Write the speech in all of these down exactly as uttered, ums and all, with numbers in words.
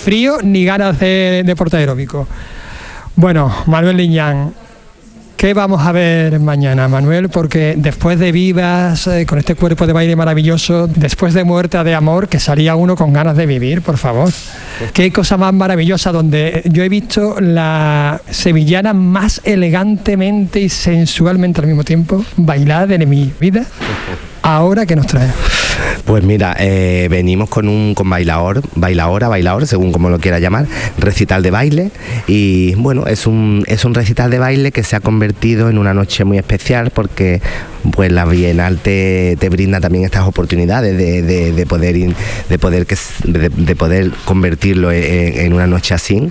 frío ni ganas de deporte aeróbico. Bueno, Manuel Liñán, ¿qué vamos a ver mañana, Manuel? Porque después de Vivas, eh, con este cuerpo de baile maravilloso, después de Muerta de Amor, que salía uno con ganas de vivir, por favor. Qué cosa más maravillosa, donde yo he visto la sevillana más elegantemente y sensualmente al mismo tiempo bailar de mi vida. ¿Ahora qué nos trae? Pues mira, eh, venimos con un con bailaor, bailaora, bailaor, según como lo quiera llamar, recital de baile. Y bueno, es un, es un recital de baile que se ha convertido en una noche muy especial, porque pues la Bienal te, te brinda también estas oportunidades de, de, de poder in, de poder que de, de poder convertirlo en, en una noche así.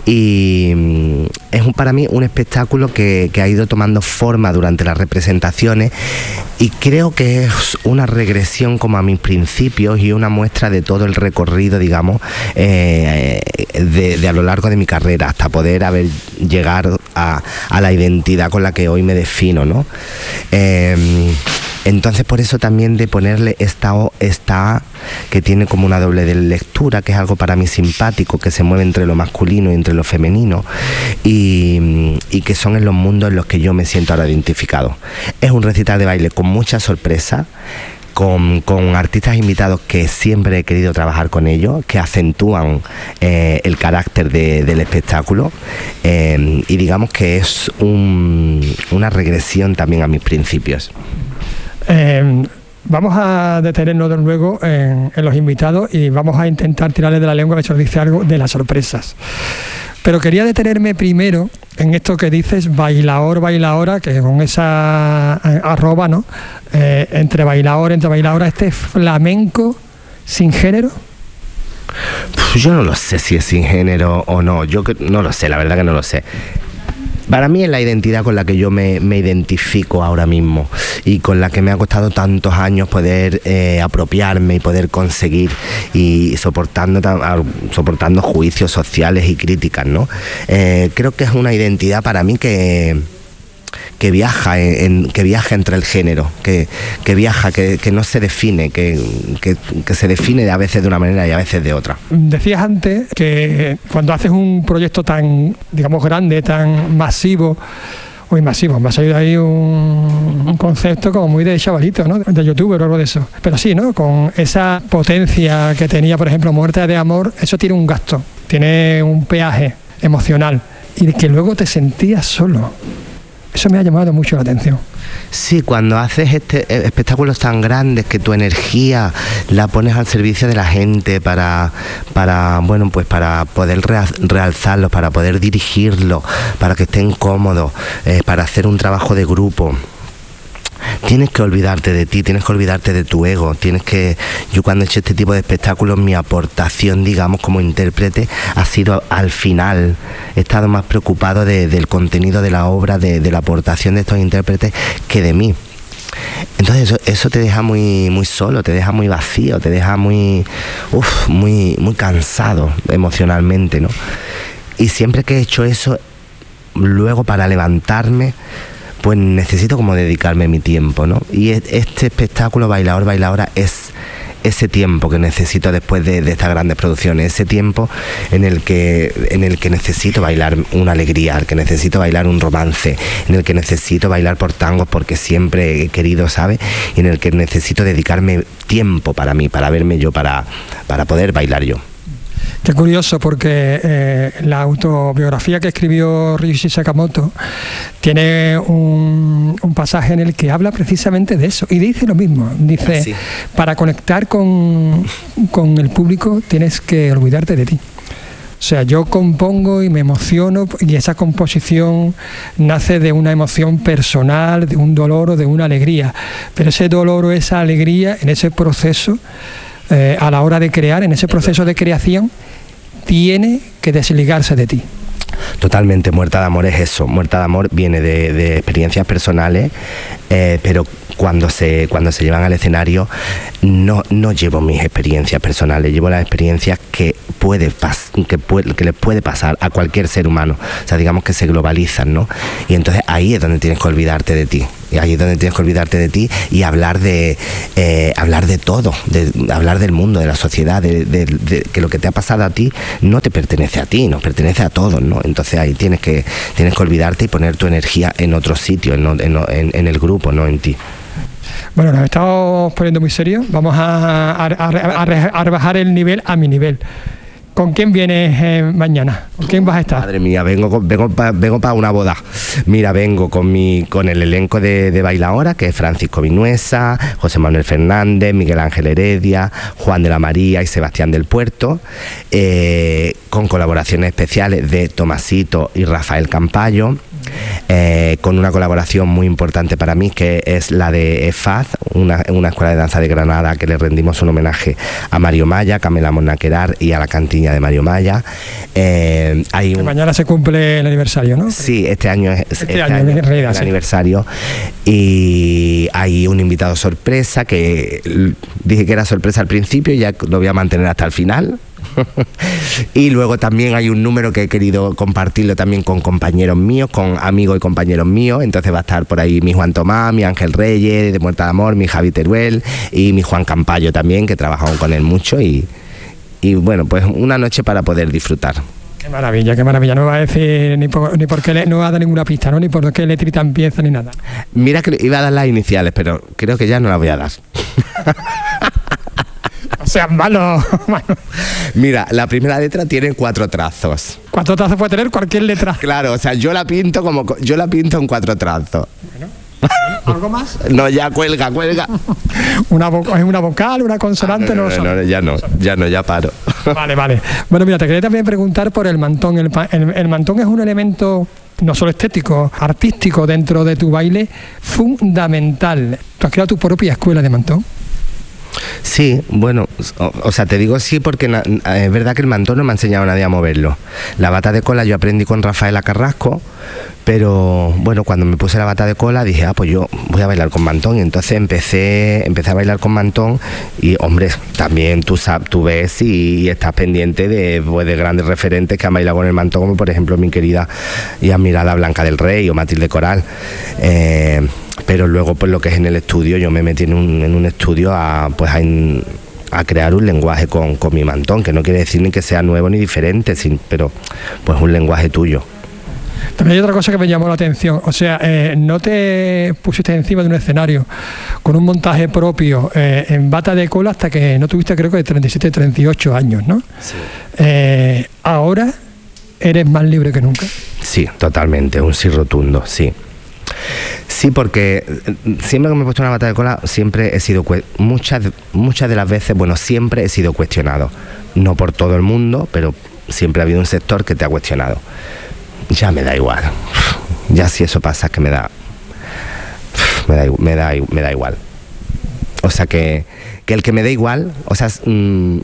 Y es un, para mí un espectáculo que, que ha ido tomando forma durante las representaciones, y creo que es una regresión como a mis principios y una muestra de todo el recorrido, digamos, eh, de, de a lo largo de mi carrera, hasta poder haber llegar a, a la identidad con la que hoy me defino, ¿no? Eh, Entonces por eso también de ponerle esta O, esta A, que tiene como una doble de lectura, que es algo para mí simpático, que se mueve entre lo masculino y entre lo femenino, y, y que son en los mundos en los que yo me siento ahora identificado. Es un recital de baile con mucha sorpresa, Con, con artistas invitados que siempre he querido trabajar con ellos, que acentúan eh, el carácter de, del espectáculo, eh, y digamos que es un, una regresión también a mis principios. Eh, vamos a detenernos de luego en, en los invitados y vamos a intentar tirarle de la lengua, a ver si nos dice algo de las sorpresas. Pero quería detenerme primero en esto que dices, bailaor, bailaora, que con esa arroba, ¿no? Eh, entre bailaor, entre bailaora, este flamenco sin género. Pues yo no lo sé si es sin género o no, yo que, no lo sé, la verdad que no lo sé. Para mí es la identidad con la que yo me, me identifico ahora mismo, y con la que me ha costado tantos años poder eh, apropiarme y poder conseguir, y soportando, soportando juicios sociales y críticas, ¿no? Eh, creo que es una identidad para mí que... que viaja en, que viaja entre el género, que, que viaja, que, que no se define, que, que, que se define a veces de una manera y a veces de otra. Decías antes que cuando haces un proyecto tan, digamos, grande, tan masivo, muy masivo, me ha salido ahí un, un concepto como muy de chavalito, ¿no? De youtuber o algo de eso. Pero sí, ¿no? Con esa potencia que tenía, por ejemplo, Muerte de Amor, eso tiene un gasto, tiene un peaje emocional, y que luego te sentías solo. Eso me ha llamado mucho la atención. Sí, cuando haces este, espectáculos tan grandes que tu energía la pones al servicio de la gente para, para bueno, pues para poder realzarlos, para poder dirigirlos, para que estén cómodos, eh, para hacer un trabajo de grupo. Tienes que olvidarte de ti, tienes que olvidarte de tu ego, tienes que... Yo cuando he hecho este tipo de espectáculos, mi aportación, digamos, como intérprete, ha sido al final. He estado más preocupado de, del contenido de la obra, de, de la aportación de estos intérpretes, que de mí. Entonces eso, eso te deja muy, muy solo, te deja muy vacío, te deja muy, uf, muy, muy cansado emocionalmente, ¿no? Y siempre que he hecho eso, luego para levantarme, pues necesito como dedicarme mi tiempo, ¿no? Y este espectáculo, Bailaor, Bailaora, es ese tiempo que necesito después de, de estas grandes producciones, ese tiempo en el que en el que necesito bailar una alegría, el que necesito bailar un romance, en el que necesito bailar por tangos porque siempre he querido, ¿sabes? Y en el que necesito dedicarme tiempo para mí, para verme yo, para, para poder bailar yo. Qué curioso, porque eh, la autobiografía que escribió Ryuichi Sakamoto tiene un, un pasaje en el que habla precisamente de eso, y dice lo mismo, dice, sí, para conectar con, con el público tienes que olvidarte de ti. O sea, yo compongo y me emociono, y esa composición nace de una emoción personal, de un dolor o de una alegría, pero ese dolor o esa alegría en ese proceso, eh, a la hora de crear, en ese proceso de creación, tiene que desligarse de ti. Totalmente, Muerta de Amor es eso. Muerta de Amor viene de, de experiencias personales, eh, pero cuando se cuando se llevan al escenario no, no llevo mis experiencias personales, llevo las experiencias que puede pas, que puede, que les puede pasar a cualquier ser humano. O sea, digamos que se globalizan, ¿no? Y entonces ahí es donde tienes que olvidarte de ti. Y ahí es donde tienes que olvidarte de ti y hablar de eh, hablar de todo, de, de hablar del mundo, de la sociedad, de, de, de que lo que te ha pasado a ti no te pertenece a ti, nos pertenece a todos, ¿no? Entonces ahí tienes que tienes que olvidarte y poner tu energía en otro sitio, en, en, en, en el grupo, no en ti. Bueno, nos estamos poniendo muy serios. Vamos a, a, a, a, a rebajar el nivel a mi nivel. ¿Con quién vienes eh, mañana? ¿Con quién vas a estar? Madre mía, vengo con, vengo para vengo pa una boda. Mira, vengo con mi con el elenco de, de Bailaora, que es Francisco Vinuesa, José Manuel Fernández, Miguel Ángel Heredia, Juan de la María y Sebastián del Puerto, eh, con colaboraciones especiales de Tomasito y Rafael Campayo. Eh, con una colaboración muy importante para mí, que es la de EFAZ, una, una escuela de danza de Granada, que le rendimos un homenaje a Mario Maya, Camela Monnaquerar y a la cantiña de Mario Maya. Eh, hay un... Mañana se cumple el aniversario, ¿no? Sí, este año es este este año, año, en realidad, el sí. aniversario. Y hay un invitado sorpresa, que dije que era sorpresa al principio y ya lo voy a mantener hasta el final. Y luego también hay un número que he querido compartirlo también con compañeros míos, con amigos y compañeros míos. Entonces va a estar por ahí mi Juan Tomás, mi Ángel Reyes de Muerta de Amor, mi Javi Teruel y mi Juan Campayo también, que trabajamos con él mucho. Y, y bueno, pues una noche para poder disfrutar. Qué maravilla, qué maravilla. No va a decir ni por, ni por qué le, no va a dar ninguna pista, ¿no? Ni por qué letrita empieza ni nada. Mira que iba a dar las iniciales, pero creo que ya no las voy a dar. O sea, malo, malo. Mira, la primera letra tiene cuatro trazos. ¿Cuántos trazos puede tener cualquier letra? Claro, o sea, yo la pinto como yo la pinto en cuatro trazos. Bueno, ¿algo más? No, ya cuelga, cuelga. Una vo- ¿Es una vocal, una consonante? Ah, no, no, no, no, no, ya no, ya no, ya paro. Vale, vale. Bueno, mira, te quería también preguntar por el mantón. El, pa- el, el mantón es un elemento no solo estético, artístico dentro de tu baile, fundamental. ¿Tú has creado tu propia escuela de mantón? Sí, bueno, o, o sea, te digo sí porque na, es verdad que el mantón no me ha enseñado a nadie a moverlo. La bata de cola yo aprendí con Rafaela Carrasco, pero bueno, cuando me puse la bata de cola dije, ah, pues yo voy a bailar con mantón. Y entonces empecé, empecé a bailar con mantón y, hombre, también tú, sab, tú ves y, y estás pendiente de, pues, de grandes referentes que han bailado con el mantón, como por ejemplo mi querida y admirada Blanca del Rey o Matilde Coral. Eh, pero luego, pues lo que es en el estudio, yo me metí en un, en un estudio a, pues, a, a crear un lenguaje con, con mi mantón, que no quiere decir ni que sea nuevo ni diferente, sin, pero pues un lenguaje tuyo. También hay otra cosa que me llamó la atención, o sea, eh, no te pusiste encima de un escenario con un montaje propio eh, en bata de cola hasta que no tuviste, creo que de treinta y siete, treinta y ocho años, ¿no? Sí. Eh, ahora eres más libre que nunca. Sí, totalmente, un sí rotundo, sí. Sí, porque siempre que me he puesto una bata de cola, siempre he sido, muchas, muchas de las veces, bueno, siempre he sido cuestionado. No por todo el mundo, pero siempre ha habido un sector que te ha cuestionado. Ya me da igual. Ya si eso pasa, es que me da, me da, me da, me da igual. O sea, que, que el que me dé igual, o sea, mmm,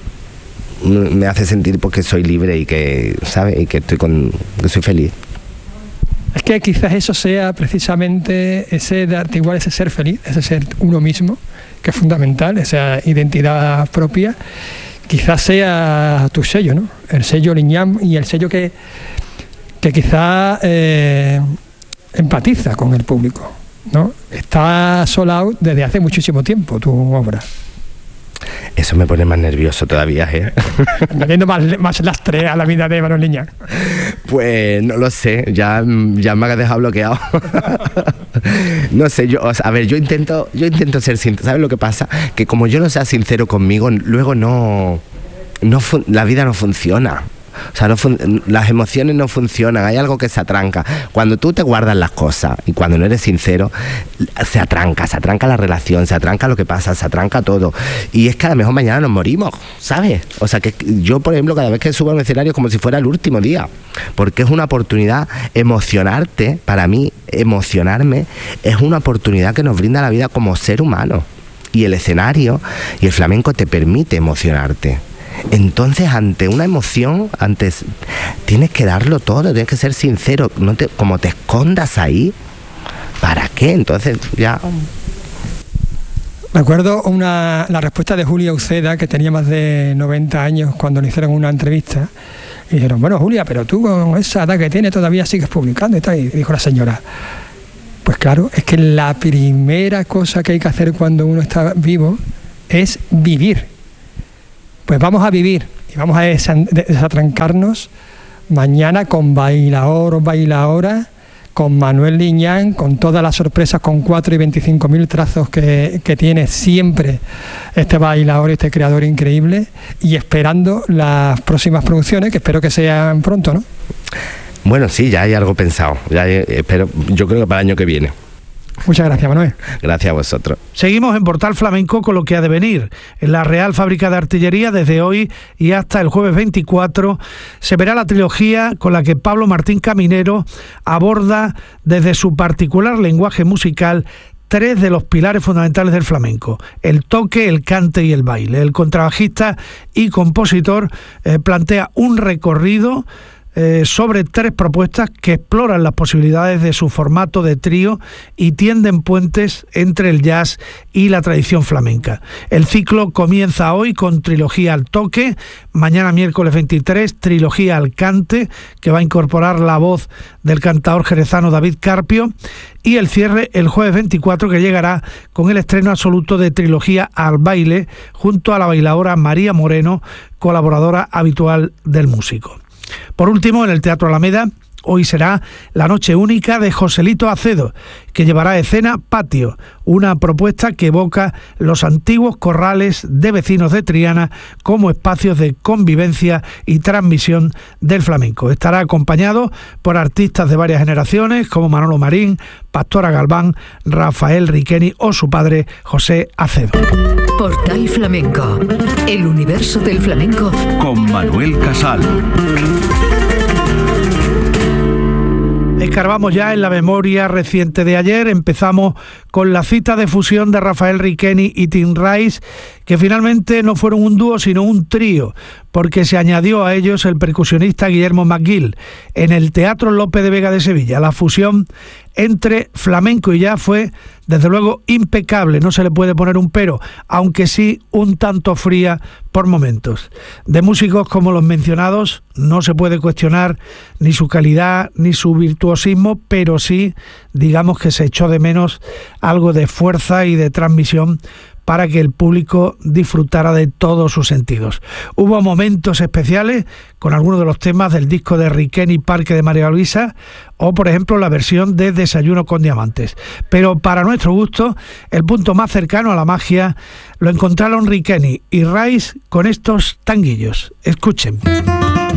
me hace sentir porque soy libre y que, ¿sabes? Y que estoy con, que soy feliz. Es que quizás eso sea precisamente ese darte igual, ese ser feliz, ese ser uno mismo, que es fundamental, esa identidad propia, quizás sea tu sello, ¿no? El sello Liñán y el sello que, que quizás eh, empatiza con el público, ¿no? Está sold out desde hace muchísimo tiempo tu obra. Eso me pone más nervioso todavía, ¿eh? Añadiendo más, más lastre a la vida de Manuel Liñán. Pues no lo sé, ya, ya me has dejado bloqueado. No sé, yo, o sea, a ver, yo intento, yo intento ser sincero. ¿Sabes lo que pasa? Que como yo no sea sincero conmigo, luego no, no la vida no funciona. O sea, no las emociones no funcionan, hay algo que se atranca. Cuando tú te guardas las cosas y cuando no eres sincero, se atranca, se atranca la relación, se atranca lo que pasa, se atranca todo. Y es que a lo mejor mañana nos morimos, ¿sabes? O sea, que yo, por ejemplo, cada vez que subo a un escenario es como si fuera el último día, porque es una oportunidad. Emocionarte, para mí, emocionarme, es una oportunidad que nos brinda la vida como ser humano. Y el escenario y el flamenco te permite emocionarte. Entonces, ante una emoción, antes tienes que darlo todo, tienes que ser sincero, no te, como te escondas ahí, ¿para qué? Entonces ya... Recuerdo una, la respuesta de Julia Uceda, que tenía más de noventa años cuando le hicieron una entrevista, y dijeron, bueno, Julia, pero tú con esa edad que tienes todavía sigues publicando y tal, y dijo la señora, Pues claro, es que la primera cosa que hay que hacer cuando uno está vivo es vivir. Pues vamos a vivir y vamos a desatrancarnos mañana con Bailaor o Bailaora, con Manuel Liñán, con todas las sorpresas, con cuatro y veinticinco mil trazos que, que tiene siempre este bailaor, este creador increíble, y esperando las próximas producciones, que espero que sean pronto, ¿no? Bueno, sí, ya hay algo pensado, ya hay, espero, yo creo que para el año que viene. Muchas gracias, Manuel. Gracias a vosotros. Seguimos en Portal Flamenco con lo que ha de venir. En la Real Fábrica de Artillería, desde hoy y hasta el jueves veinticuatro, se verá la trilogía con la que Pablo Martín Caminero aborda desde su particular lenguaje musical tres de los pilares fundamentales del flamenco: el toque, el cante y el baile. El contrabajista y compositor eh, plantea un recorrido Eh, sobre tres propuestas que exploran las posibilidades de su formato de trío y tienden puentes entre el jazz y la tradición flamenca. El ciclo comienza hoy con Trilogía al toque, mañana miércoles veintitrés, Trilogía al cante, que va a incorporar la voz del cantador jerezano David Carpio, y el cierre el jueves veinticuatro, que llegará con el estreno absoluto de Trilogía al baile, junto a la bailaora María Moreno, colaboradora habitual del músico. Por último, en el Teatro Alameda, hoy será la noche única de Joselito Acedo, que llevará a escena Patio, una propuesta que evoca los antiguos corrales de vecinos de Triana como espacios de convivencia y transmisión del flamenco. Estará acompañado por artistas de varias generaciones como Manolo Marín, Pastora Galván, Rafael Riqueni o su padre José Acedo. Portal Flamenco, el universo del flamenco con Manuel Casal. Escarbamos ya en la memoria reciente de ayer. Empezamos con la cita de fusión de Rafael Riqueni y Tim Rice, que finalmente no fueron un dúo sino un trío, porque se añadió a ellos el percusionista Guillermo McGill en el Teatro Lope de Vega de Sevilla. La fusión entre flamenco y jazz fue, desde luego, impecable, no se le puede poner un pero, aunque sí un tanto fría por momentos. De músicos como los mencionados no se puede cuestionar ni su calidad ni su virtuosismo, pero sí, digamos que se echó de menos algo de fuerza y de transmisión para que el público disfrutara de todos sus sentidos. Hubo momentos especiales con algunos de los temas del disco de Riqueni Parque de María Luisa, o por ejemplo la versión de Desayuno con Diamantes. Pero para nuestro gusto, el punto más cercano a la magia lo encontraron Riqueni y Rice con estos tanguillos. Escuchen.